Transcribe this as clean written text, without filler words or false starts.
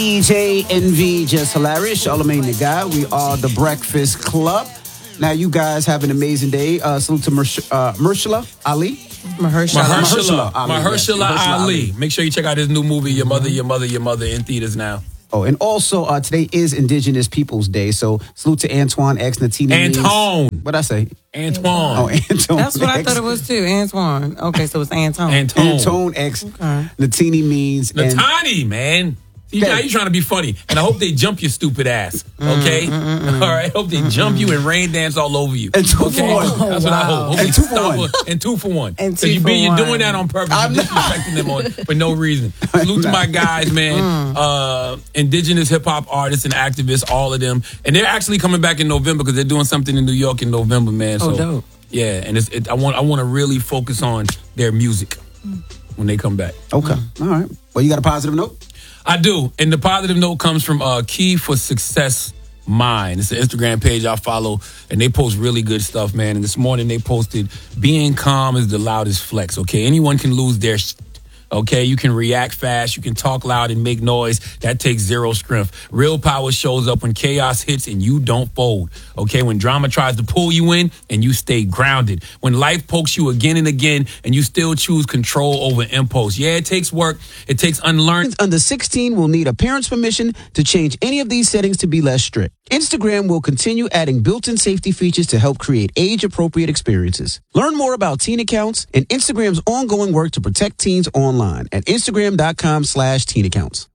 DJ NV, just hilarious. Charlamagne the guy. We are the Breakfast Club. Now, you guys have an amazing day. Salute to Mahershala Ali. Mahershala Ali. Make sure you check out his new movie, Your Mother, in theaters now. Oh, and also today is Indigenous Peoples Day, so salute to Antoine X, Natini. Antoine. What'd I say? Antoine. Oh, Antoine. That's what I thought it was too. Antoine. Okay, so it's Antoine. Antoine X. Okay. Natini means. Natani, man. You trying to be funny. And I hope they jump your stupid ass. Okay? All right? I hope they jump you and rain dance all over you. And 2 for 1. That's what I hope. And 2 for 1. And 2 for 1. And 2 you're for 1. doing that on purpose. You're disrespecting them for no reason. Salute to my guys, man. Indigenous hip-hop artists and activists, all of them. And they're actually coming back in November because they're doing something in New York in November, man. So, dope. Yeah, and I want to really focus on their music when they come back. Okay. All right. Well, you got a positive note? I do. And the positive note comes from Key for Success Mind. It's an Instagram page I follow, and they post really good stuff, man. And this morning they posted, being calm is the loudest flex, okay? Anyone can lose their okay? You can react fast. You can talk loud and make noise. That takes zero strength. Real power shows up when chaos hits and you don't fold, okay? When drama tries to pull you in and you stay grounded. When life pokes you again and again and you still choose control over impulse. Yeah, it takes work. It takes unlearned. Under 16 will need a parent's permission to change any of these settings to be less strict. Instagram will continue adding built-in safety features to help create age-appropriate experiences. Learn more about teen accounts and Instagram's ongoing work to protect teens online at Instagram.com/teen accounts.